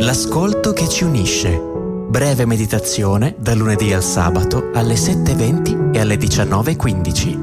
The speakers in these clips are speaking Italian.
L'ascolto che ci unisce. Breve meditazione dal lunedì al sabato alle 7:20 e alle 19:15.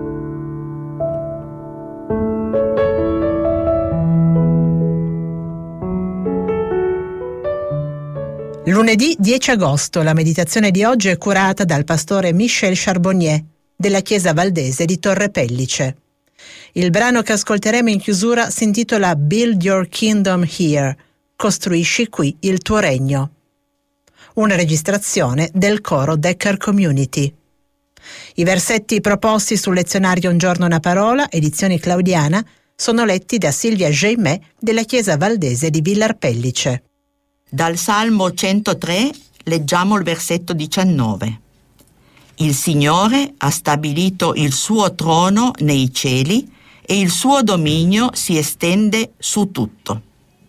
Lunedì 10 agosto, la meditazione di oggi è curata dal pastore Michel Charbonnier della Chiesa Valdese di Torre Pellice. Il brano che ascolteremo in chiusura si intitola Build Your Kingdom Here, costruisci qui il tuo regno. Una registrazione del coro Decker Community. I versetti proposti sul lezionario Un giorno una parola, edizione claudiana, sono letti da Silvia Geimet della Chiesa Valdese di Villar Pellice. Dal Salmo 103 leggiamo il versetto 19. Il Signore ha stabilito il suo trono nei cieli e il suo dominio si estende su tutto.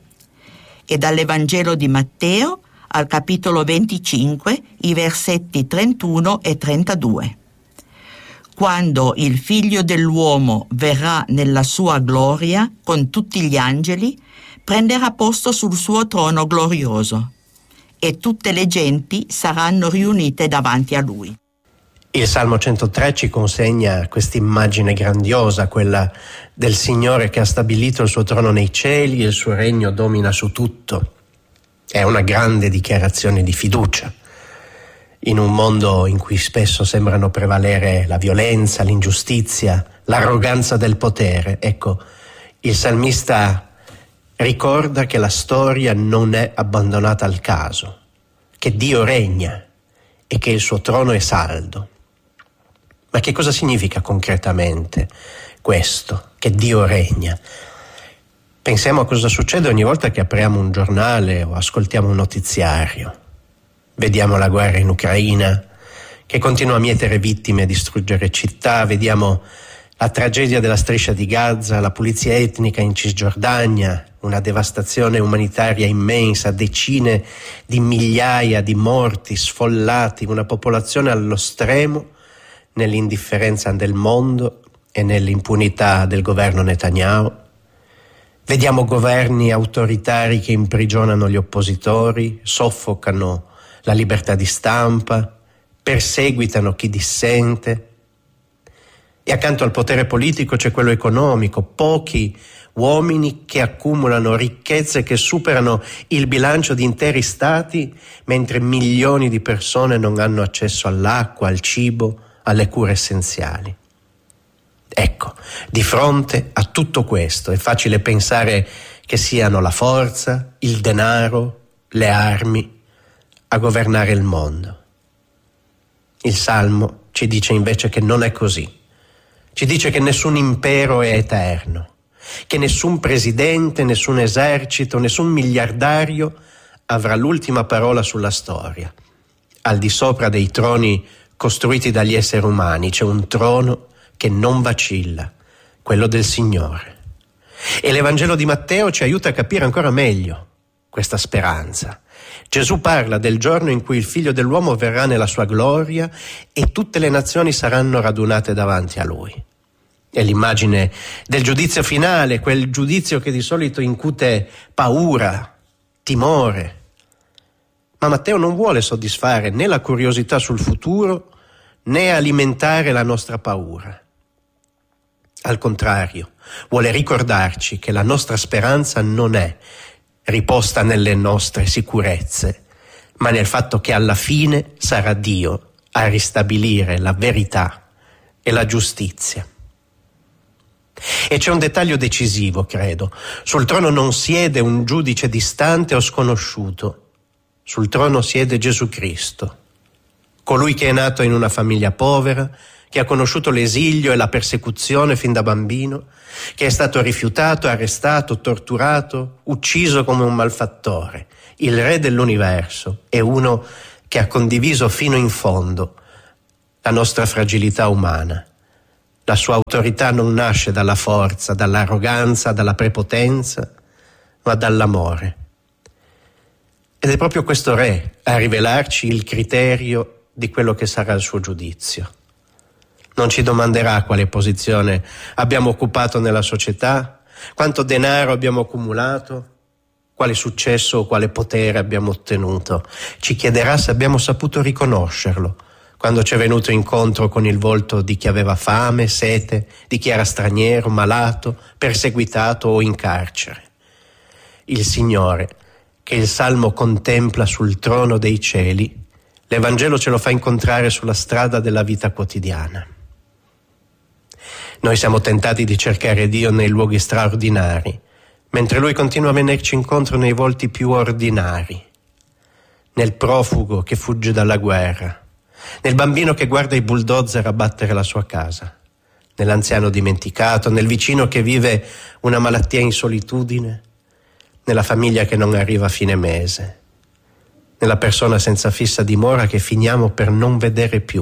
E dall'Evangelo di Matteo al capitolo 25, i versetti 31 e 32. Quando il Figlio dell'uomo verrà nella sua gloria con tutti gli angeli, prenderà posto sul suo trono glorioso e tutte le genti saranno riunite davanti a lui. Il Salmo 103 ci consegna questa immagine grandiosa, quella del Signore che ha stabilito il suo trono nei cieli e il suo regno domina su tutto. È una grande dichiarazione di fiducia. In un mondo in cui spesso sembrano prevalere la violenza, l'ingiustizia, l'arroganza del potere, ecco, il salmista ricorda che la storia non è abbandonata al caso, che Dio regna e che il suo trono è saldo. Ma che cosa significa concretamente questo, che Dio regna? Pensiamo a cosa succede ogni volta che apriamo un giornale o ascoltiamo un notiziario. Vediamo la guerra in Ucraina, che continua a mietere vittime e distruggere città. Vediamo la tragedia della striscia di Gaza, la pulizia etnica in Cisgiordania, una devastazione umanitaria immensa, decine di migliaia di morti, sfollati, una popolazione allo stremo nell'indifferenza del mondo e nell'impunità del governo Netanyahu. Vediamo governi autoritari che imprigionano gli oppositori, soffocano la libertà di stampa, perseguitano chi dissente. E accanto al potere politico c'è quello economico, pochi uomini che accumulano ricchezze che superano il bilancio di interi stati, mentre milioni di persone non hanno accesso all'acqua, al cibo, alle cure essenziali. Ecco, di fronte a tutto questo è facile pensare che siano la forza, il denaro, le armi a governare il mondo. Il Salmo ci dice invece che non è così. Ci dice che nessun impero è eterno, che nessun presidente, nessun esercito, nessun miliardario avrà l'ultima parola sulla storia. Al di sopra dei troni costruiti dagli esseri umani c'è un trono che non vacilla, quello del Signore. E l'Evangelo di Matteo ci aiuta a capire ancora meglio questa speranza. Gesù parla del giorno in cui il Figlio dell'uomo verrà nella sua gloria e tutte le nazioni saranno radunate davanti a Lui. È l'immagine del giudizio finale, quel giudizio che di solito incute paura, timore. Ma Matteo non vuole soddisfare né la curiosità sul futuro né alimentare la nostra paura. Al contrario, vuole ricordarci che la nostra speranza non è riposta nelle nostre sicurezze, ma nel fatto che alla fine sarà Dio a ristabilire la verità e la giustizia. E c'è un dettaglio decisivo, credo. Sul trono non siede un giudice distante o sconosciuto. Sul trono siede Gesù Cristo, colui che è nato in una famiglia povera, che ha conosciuto l'esilio e la persecuzione fin da bambino, che è stato rifiutato, arrestato, torturato, ucciso come un malfattore. Il Re dell'universo è uno che ha condiviso fino in fondo la nostra fragilità umana. La sua autorità non nasce dalla forza, dall'arroganza, dalla prepotenza, ma dall'amore. Ed è proprio questo Re a rivelarci il criterio di quello che sarà il suo giudizio. Non ci domanderà quale posizione abbiamo occupato nella società, quanto denaro abbiamo accumulato, quale successo o quale potere abbiamo ottenuto. Ci chiederà se abbiamo saputo riconoscerlo quando ci è venuto incontro con il volto di chi aveva fame, sete, di chi era straniero, malato, perseguitato o in carcere. Il Signore, che il Salmo contempla sul trono dei cieli, l'Evangelo ce lo fa incontrare sulla strada della vita quotidiana. Noi siamo tentati di cercare Dio nei luoghi straordinari, mentre Lui continua a venirci incontro nei volti più ordinari, nel profugo che fugge dalla guerra, nel bambino che guarda i bulldozer abbattere la sua casa, nell'anziano dimenticato, nel vicino che vive una malattia in solitudine, nella famiglia che non arriva a fine mese, nella persona senza fissa dimora che finiamo per non vedere più.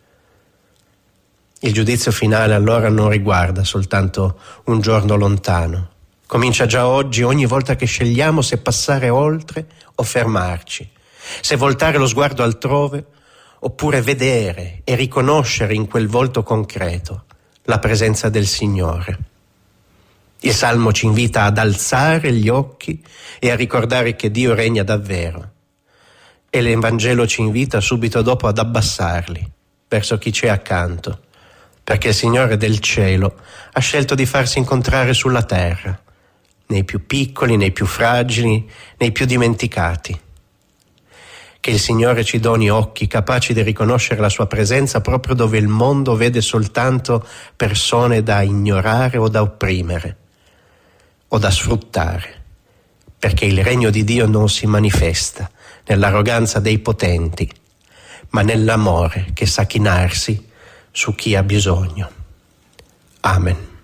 Il giudizio finale allora non riguarda soltanto un giorno lontano. Comincia già oggi, ogni volta che scegliamo se passare oltre o fermarci, se voltare lo sguardo altrove oppure vedere e riconoscere in quel volto concreto la presenza del Signore. Il Salmo ci invita ad alzare gli occhi e a ricordare che Dio regna davvero. E l'Evangelo ci invita subito dopo ad abbassarli verso chi c'è accanto, perché il Signore del cielo ha scelto di farsi incontrare sulla terra, nei più piccoli, nei più fragili, nei più dimenticati. Che il Signore ci doni occhi capaci di riconoscere la sua presenza proprio dove il mondo vede soltanto persone da ignorare o da opprimere o da sfruttare, perché il regno di Dio non si manifesta nell'arroganza dei potenti, ma nell'amore che sa chinarsi su chi ha bisogno. Amen.